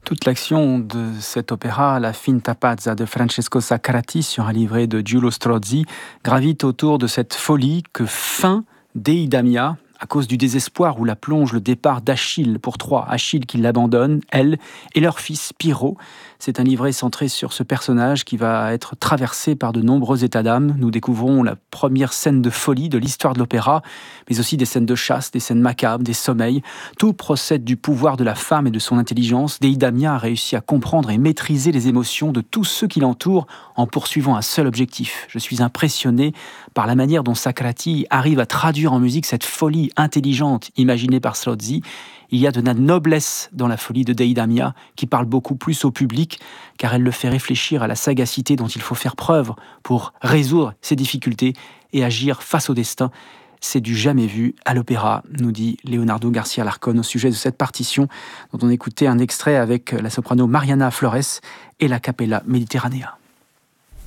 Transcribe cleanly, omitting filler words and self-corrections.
Toute l'action de cet opéra, la Finta Pazza de Francesco Saccarati sur un livret de Giulio Strozzi, gravite autour de cette folie que feint Deidamia à cause du désespoir où la plonge le départ d'Achille pour Troie. Achille qui l'abandonne, elle et leur fils Pyrrho. C'est un livret centré sur ce personnage qui va être traversé par de nombreux états d'âme. Nous découvrons la première scène de folie de l'histoire de l'opéra, mais aussi des scènes de chasse, des scènes macabres, des sommeils. Tout procède du pouvoir de la femme et de son intelligence. Deidamia a réussi à comprendre et maîtriser les émotions de tous ceux qui l'entourent en poursuivant un seul objectif. Je suis impressionné par la manière dont Saccarati arrive à traduire en musique cette folie intelligente imaginée par Strozzi. Il y a de la noblesse dans la folie de Deidamia qui parle beaucoup plus au public car elle le fait réfléchir à la sagacité dont il faut faire preuve pour résoudre ses difficultés et agir face au destin. C'est du jamais vu à l'opéra, nous dit Leonardo Garcia Larcón au sujet de cette partition dont on écoutait un extrait avec la soprano Mariana Flores et la Capella Mediterranea.